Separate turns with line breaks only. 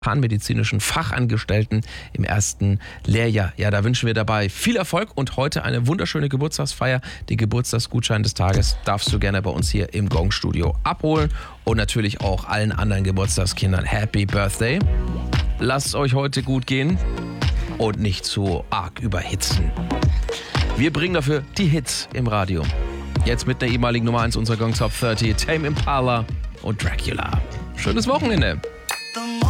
zahnmedizinischen Fachangestellten im ersten Lehrjahr. Ja, da wünschen wir dabei viel Erfolg und heute eine wunderschöne Geburtstagsfeier. Den Geburtstagsgutschein des Tages darfst du gerne bei uns hier im Gong-Studio abholen und natürlich auch allen anderen Geburtstagskindern Happy Birthday. Lasst es euch heute gut gehen und nicht zu arg überhitzen. Wir bringen dafür die Hits im Radio. Jetzt mit der ehemaligen Nummer 1 unserer Gong Top 30, Tame Impala und Dracula. Schönes Wochenende!